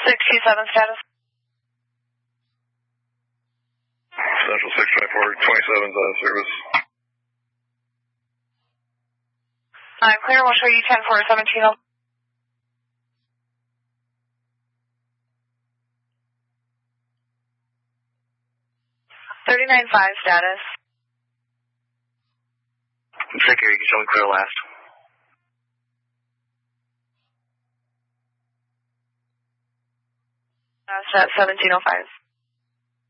627 status. Central 624, 27's out of service. Clear, we'll show you 10-4-17. 39.5 status. Check here, you can show me clear last. At 1705.